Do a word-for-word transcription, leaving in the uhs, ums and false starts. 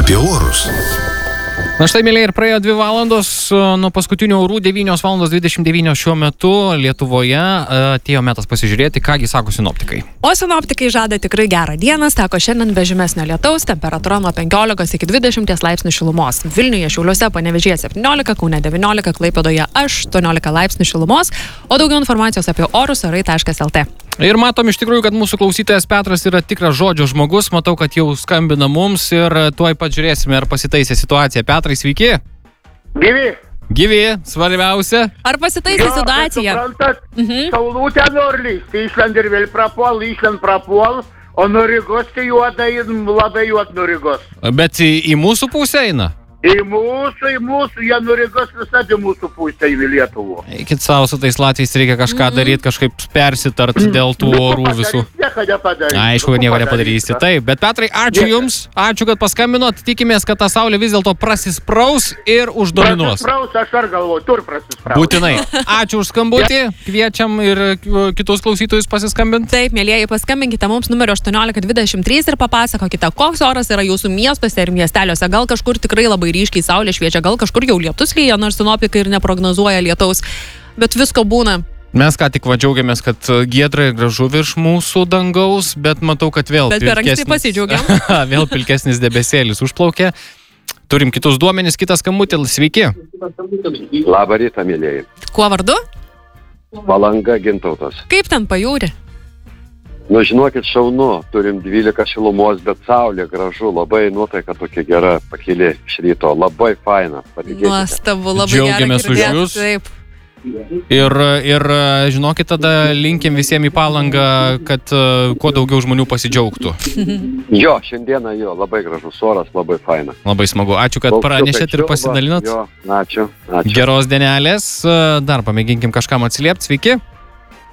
apie orus. Na štai, mėlyje, ir praėjo dvi valandos nuo paskutinių orų, devynios valandos dvidešimt devynios šiuo metu Lietuvoje. Atėjo metas pasižiūrėti, kągi sako sinoptikai. O sinoptikai žada tikrai gerą dieną, sako šiandien be žymesnio lietaus, temperatūra nuo penkiolikos iki dvidešimties laipsnių šilumos. Vilniuje, Šiauliuose, Panevėžyje septyniolika, Kaune devyniolika, Klaipėdoje aštuoniolika laipsnių šilumos, o daugiau informacijos apie orus orai taškas lt. Ir matom iš tikrųjų, kad mūsų klausytojas Petras yra tikras žodžio žmogus. Matau, kad jau skambina mums ir tuoj pat žiūrėsime, ar pasitaisė situacija. Petrai, sveiki. Gyvi. Gyvi, svarbiausia. Ar pasitaisė situacija? Suprantat, Mhm. saulutė nori lysti, išlend ir vėl prapuol, išlend prapuol, o nuo Rygos tai juodai, labai juod nuo Rygos. Bet į, į mūsų pusę eina? Į mūsų, į mūsų, jie nuo Rygos visada į mūsų pusę į Lietuvą. Eikit savo, su tais latviais reikia kažką daryti, kažkaip persitart dėl tų orų visų. Nieko nepadarys. Aišku, nieko nepadarysi. Taip, bet Petrai, ačiū Jums, ačiū, kad paskambinot. Tikimės, kad ta saulė vis dėlto prasispraus ir uždominuos. Prasispraus, aš ar galvoju, tur prasispraus. Būtinai. Ačiū už skambutį, kviečiam ir kitus klausytojus pasiskambinti. Taip, mėlyjeji, paskambinkite mums numeriu aštuoniolika dvidešimt trys ir papasakokite, koks oras yra jūsų miestuose ir miesteliuose. Gal kažkur tikrai labai ryškiai saulė šviečia, gal kažkur jau lietus lyja, nors sinoptikai ir neprognozuoja lietaus, bet visko būna. Mes ką tik vadžiaugiamės, kad giedra ir gražu virš mūsų dangaus, bet matau, kad vėl Bet per anksti pasidžiaugiam. vėl pilkesnis debesėlis užplaukė. Turim kitus duomenis, kitas skambutį. Sveiki. Labą rytą, mėlyjeji. Kuo vardu? Palanga Gintautas. Kaip ten pajūri? Nu, žinokit, šaunu, turim dvylika šilumos, bet saulė gražu, labai nuotaika tokia gera, pakili iš ryto, labai faina. Patikėkite. Nuostabu, labai Džiaugiamės gera už girdėt. jus. Taip. Ir, ir žinokit, tada linkim visiems į Palangą, kad uh, kuo daugiau žmonių pasidžiaugtų. Jo, šiandieną jo, labai gražus oras, labai faina. Labai smagu. Ačiū, kad pranešėt ir pasidalinot. Jo, ačiū, ačiū. Geros dienelės. Dar pamėginkim kažkam atsiliepti. Sveiki.